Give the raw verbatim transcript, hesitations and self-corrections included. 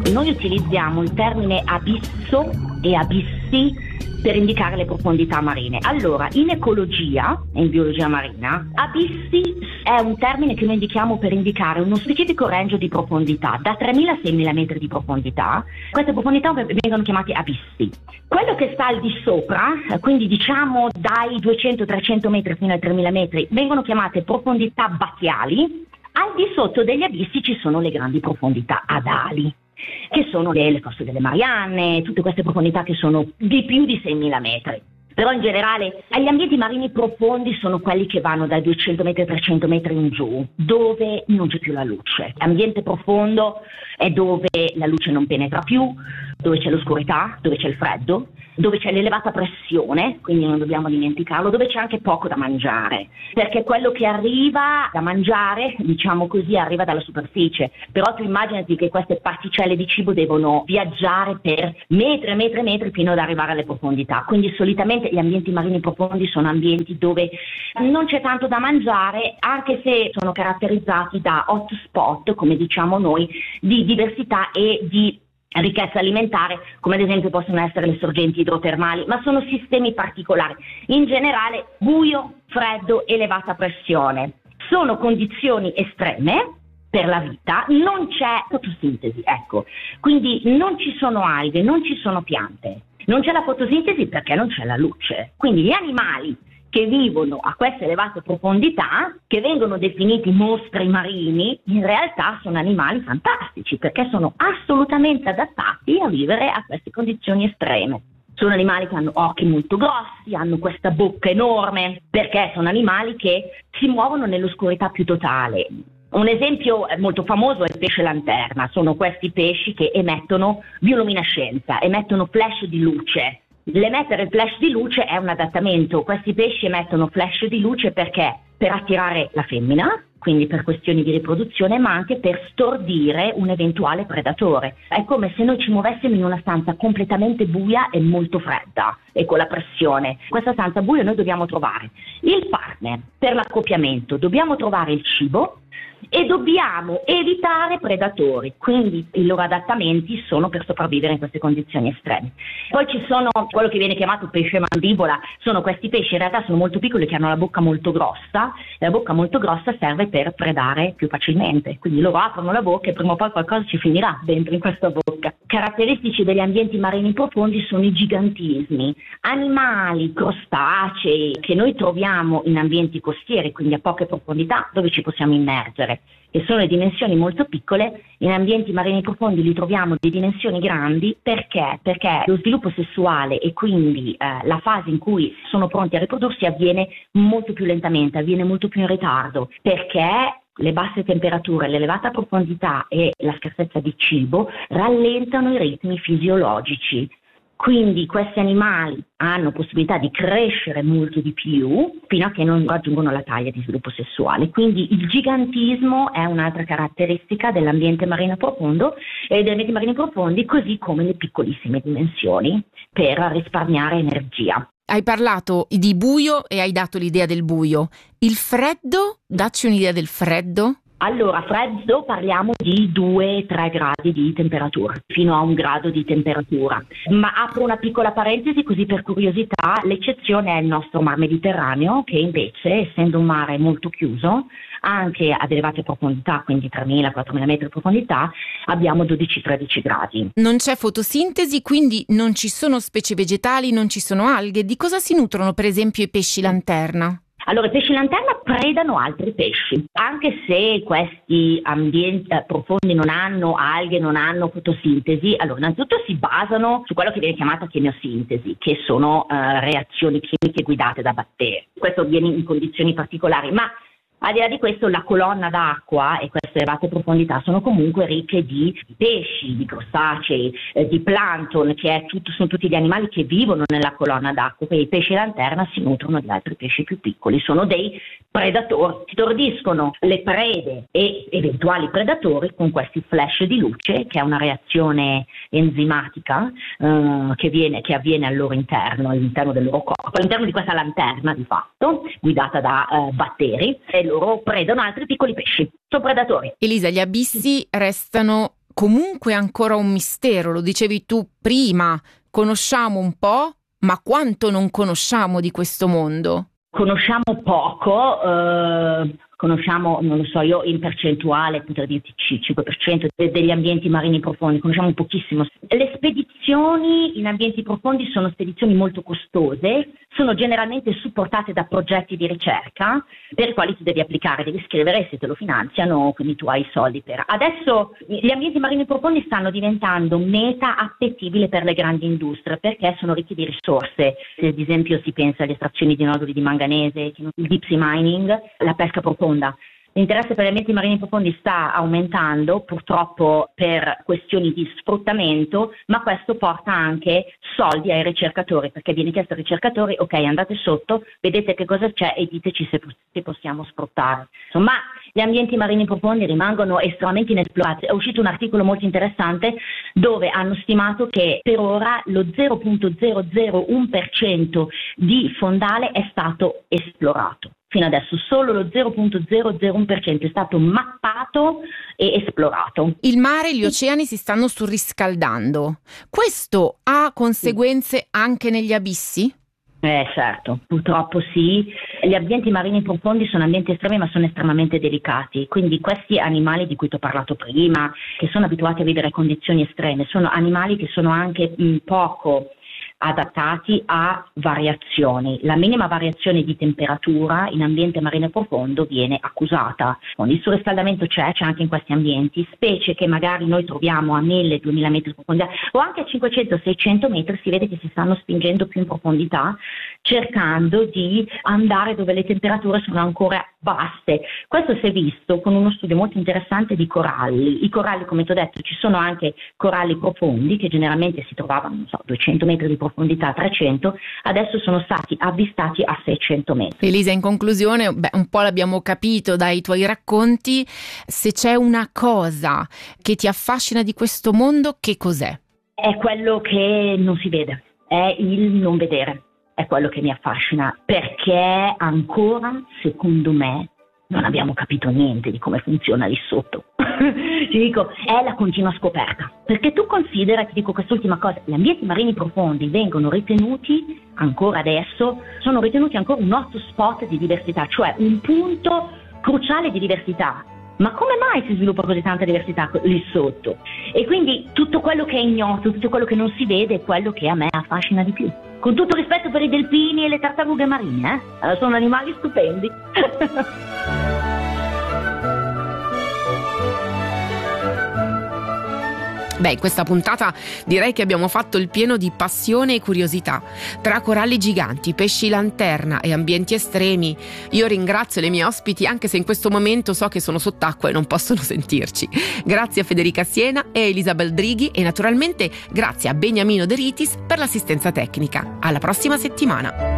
Noi utilizziamo il termine abisso e abissi per indicare le profondità marine. Allora, in ecologia e in biologia marina, abissi è un termine che noi indichiamo per indicare uno specifico range di profondità, da tremila a seimila metri di profondità. Queste profondità vengono chiamate abissi. Quello che sta al di sopra, quindi diciamo dai duecento trecento metri fino ai tremila metri, vengono chiamate profondità batiali. Al di sotto degli abissi ci sono le grandi profondità adali, che sono le, le coste delle Marianne, tutte queste profondità che sono di più di seimila metri. Però in generale gli ambienti marini profondi sono quelli che vanno dai duecento metri a trecento metri in giù, dove non c'è più la luce. L'ambiente profondo è dove la luce non penetra più, dove c'è l'oscurità, dove c'è il freddo, dove c'è l'elevata pressione, quindi non dobbiamo dimenticarlo, dove c'è anche poco da mangiare, perché quello che arriva da mangiare, diciamo così, arriva dalla superficie, però tu immaginati che queste particelle di cibo devono viaggiare per metri e metri e metri fino ad arrivare alle profondità, quindi solitamente gli ambienti marini profondi sono ambienti dove non c'è tanto da mangiare, anche se sono caratterizzati da hotspot, come diciamo noi, di diversità e di ricchezza alimentare, come ad esempio possono essere le sorgenti idrotermali, ma sono sistemi particolari. In generale buio, freddo, elevata pressione sono condizioni estreme per la vita, non c'è fotosintesi, ecco, quindi non ci sono alghe, non ci sono piante, non c'è la fotosintesi perché non c'è la luce, quindi gli animali che vivono a queste elevate profondità, che vengono definiti mostri marini, in realtà sono animali fantastici perché sono assolutamente adattati a vivere a queste condizioni estreme. Sono animali che hanno occhi molto grossi, hanno questa bocca enorme, perché sono animali che si muovono nell'oscurità più totale. Un esempio molto famoso è il pesce lanterna, sono questi pesci che emettono bioluminescenza, emettono flash di luce. L'emettere il flash di luce è un adattamento, questi pesci emettono flash di luce perché? Per attirare la femmina, quindi per questioni di riproduzione, ma anche per stordire un eventuale predatore. È come se noi ci muovessimo in una stanza completamente buia e molto fredda e con la pressione. In questa stanza buia noi dobbiamo trovare il partner per l'accoppiamento, dobbiamo trovare il cibo e dobbiamo evitare predatori, quindi i loro adattamenti sono per sopravvivere in queste condizioni estreme. Poi ci sono quello che viene chiamato pesce mandibola, sono questi pesci, in realtà sono molto piccoli, che hanno la bocca molto grossa, e la bocca molto grossa serve per predare più facilmente, quindi loro aprono la bocca e prima o poi qualcosa ci finirà dentro in questa bocca. Caratteristici degli ambienti marini profondi sono i gigantismi, animali, crostacei che noi troviamo in ambienti costieri, quindi a poche profondità dove ci possiamo immergere, che sono di dimensioni molto piccole. In ambienti marini profondi li troviamo di dimensioni grandi perché? Perché lo sviluppo sessuale e quindi eh, la fase in cui sono pronti a riprodursi avviene molto più lentamente, avviene molto più in ritardo, perché le basse temperature, l'elevata profondità e la scarsezza di cibo rallentano i ritmi fisiologici. Quindi questi animali hanno possibilità di crescere molto di più fino a che non raggiungono la taglia di sviluppo sessuale. Quindi il gigantismo è un'altra caratteristica dell'ambiente marino profondo e degli ambienti marini profondi, così come le piccolissime dimensioni per risparmiare energia. Hai parlato di buio e hai dato l'idea del buio. Il freddo? Dacci un'idea del freddo. Allora, freddo parliamo di due tre gradi di temperatura, fino a un grado di temperatura. Ma apro una piccola parentesi così per curiosità, l'eccezione è il nostro mar Mediterraneo, che invece, essendo un mare molto chiuso, anche ad elevate profondità, quindi tremila quattromila metri di profondità, abbiamo dodici tredici gradi. Non c'è fotosintesi, quindi non ci sono specie vegetali, non ci sono alghe. Di cosa si nutrono per esempio i pesci lanterna? Allora, i pesci lanterna predano altri pesci, anche se questi ambienti eh, profondi non hanno alghe, non hanno fotosintesi. Allora, innanzitutto si basano su quello che viene chiamata chemiosintesi, che sono eh, reazioni chimiche guidate da batteri. Questo avviene in condizioni particolari, ma al di là di questo la colonna d'acqua e queste elevate profondità sono comunque ricche di pesci, di crostacei, eh, di plancton, che è tutto, sono tutti gli animali che vivono nella colonna d'acqua. Quindi i pesci lanterna si nutrono di altri pesci più piccoli, sono dei predatori, stordiscono le prede e eventuali predatori con questi flash di luce, che è una reazione enzimatica eh, che, viene, che avviene al loro interno, all'interno del loro corpo, all'interno di questa lanterna di fatto, guidata da eh, batteri, e loro predano altri piccoli pesci, sono predatori. Elisa, gli abissi restano comunque ancora un mistero, lo dicevi tu prima, conosciamo un po', ma quanto non conosciamo di questo mondo? Conosciamo poco, eh, conosciamo, non lo so, io in percentuale potrei dirti cinque per cento degli ambienti marini profondi, conosciamo pochissimo. Le spedizioni in ambienti profondi sono spedizioni molto costose, sono generalmente supportate da progetti di ricerca per i quali tu devi applicare, devi scrivere se te lo finanziano, quindi tu hai i soldi per. Adesso gli ambienti marini profondi stanno diventando meta appetibile per le grandi industrie perché sono ricchi di risorse. Se ad esempio si pensa alle estrazioni di noduli di manganese, il deep sea mining, la pesca profonda. L'interesse per gli ambienti marini profondi sta aumentando, purtroppo per questioni di sfruttamento, ma questo porta anche soldi ai ricercatori, perché viene chiesto ai ricercatori, ok, andate sotto, vedete che cosa c'è e diteci se, se possiamo sfruttare. Insomma, gli ambienti marini profondi rimangono estremamente inesplorati. È uscito un articolo molto interessante dove hanno stimato che per ora lo zero virgola zero zero uno per cento di fondale è stato esplorato. Fino adesso solo lo zero virgola zero zero uno per cento è stato mappato e esplorato. Il mare e gli oceani si stanno surriscaldando. Questo ha conseguenze anche negli abissi? Eh certo, purtroppo sì. Gli ambienti marini profondi sono ambienti estremi ma sono estremamente delicati, quindi questi animali di cui ti ho parlato prima, che sono abituati a vivere in condizioni estreme, sono animali che sono anche mh, poco adattati a variazioni. La minima variazione di temperatura in ambiente marino profondo viene accusata. Il surriscaldamento c'è, c'è anche in questi ambienti, specie che magari noi troviamo a mille duemila metri di profondità o anche a cinquecento seicento metri, si vede che si stanno spingendo più in profondità cercando di andare dove le temperature sono ancora basse. Questo si è visto con uno studio molto interessante di coralli. I coralli, come ti ho detto, ci sono anche coralli profondi che generalmente si trovavano, non so, duecento metri di profondità, trecento, adesso sono stati avvistati a seicento metri. Elisa, in conclusione, beh, un po' l'abbiamo capito dai tuoi racconti, se c'è una cosa che ti affascina di questo mondo, che cos'è? È quello che non si vede, è il non vedere. È quello che mi affascina, perché ancora, secondo me, non abbiamo capito niente di come funziona lì sotto. Ti dico, è la continua scoperta. Perché tu considera, ti dico quest'ultima cosa, gli ambienti marini profondi vengono ritenuti, ancora adesso, sono ritenuti ancora un hotspot di diversità, cioè un punto cruciale di diversità. Ma come mai si sviluppa così tanta diversità lì sotto? E quindi tutto quello che è ignoto, tutto quello che non si vede è quello che a me affascina di più. Con tutto rispetto per i delfini e le tartarughe marine, eh? Sono animali stupendi. Beh, in questa puntata direi che abbiamo fatto il pieno di passione e curiosità. Tra coralli giganti, pesci lanterna e ambienti estremi, io ringrazio le mie ospiti anche se in questo momento so che sono sott'acqua e non possono sentirci. Grazie a Federica Siena e Elisa Baldrighi e naturalmente grazie a Beniamino De Ritis per l'assistenza tecnica. Alla prossima settimana.